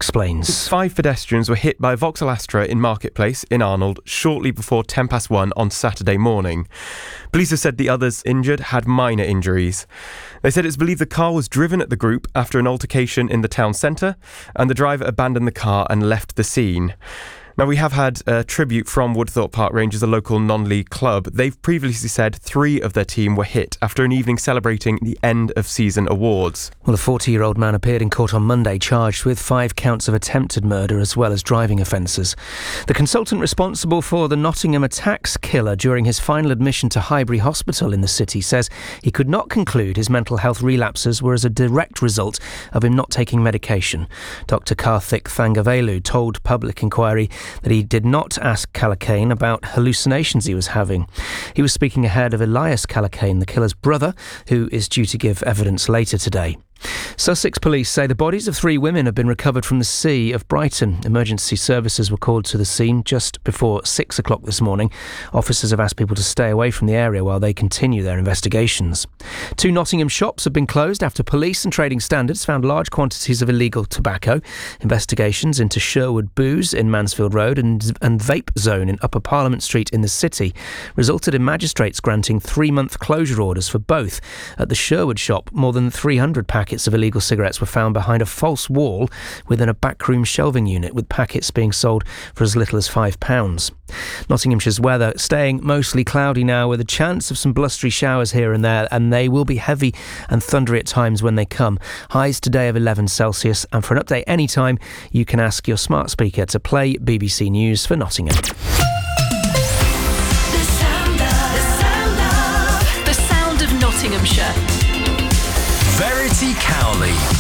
explains. 5 pedestrians were hit by a Vauxhall Astra in Marketplace in Arnold shortly before 1:10 on Saturday morning. Police have said the others injured had minor injuries. They said it's believed the car was driven at the group after an altercation in the town centre, and the driver abandoned the car and left the scene. Now, we have had a tribute from Woodthorpe Park Rangers, a local non-league club. They've previously said 3 of their team were hit after an evening celebrating the end-of-season awards. Well, a 40-year-old man appeared in court on Monday charged with 5 counts of attempted murder as well as driving offences. The consultant responsible for the Nottingham attacks killer during his final admission to Highbury Hospital in the city says he could not conclude his mental health relapses were as a direct result of him not taking medication. Dr Karthik Thangavelu told Public Inquiry that he did not ask Kalakane about hallucinations he was having. He was speaking ahead of Elias Kalakane, the killer's brother, who is due to give evidence later today. Sussex police say the bodies of 3 women have been recovered from the sea of Brighton. Emergency services were called to the scene just before 6 o'clock this morning. Officers have asked people to stay away from the area while they continue their investigations. 2 Nottingham shops have been closed after police and trading standards found large quantities of illegal tobacco. Investigations into Sherwood Booze in Mansfield Road and Vape Zone in Upper Parliament Street in the city resulted in magistrates granting 3-month closure orders for both. At the Sherwood shop, more than 300 packets of illegal cigarettes were found behind a false wall within a backroom shelving unit, with packets being sold for as little as £5. Nottinghamshire's weather staying mostly cloudy now, with a chance of some blustery showers here and there, and they will be heavy and thundery at times when they come. Highs today of 11 Celsius, and for an update anytime, you can ask your smart speaker to play BBC News for Nottingham. The sound of Nottinghamshire. Verity Cowley.